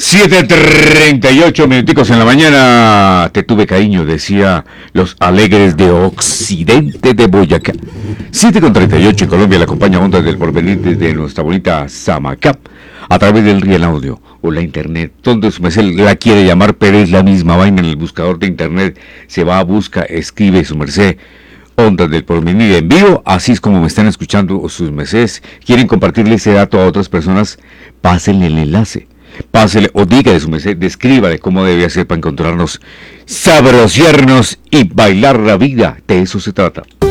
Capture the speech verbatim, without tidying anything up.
siete treinta y ocho minuticos en la mañana. Te tuve cariño, decía los alegres de Occidente de Boyacá. siete con treinta y ocho en Colombia, la acompaña Ondas del Porvenir desde nuestra bonita Samacá, a través del Riel Audio o la internet, donde su merced la quiere llamar, pero es la misma vaina. En el buscador de internet se va, busca, escribe su merced Ondas del Porvenir en vivo. Así es como me están escuchando o sus mercedes quieren compartirle ese dato a otras personas. Pásenle el enlace, pásele o diga de su merced, descríbale cómo debe hacer para encontrarnos, sabrociarnos y bailar la vida. De eso se trata.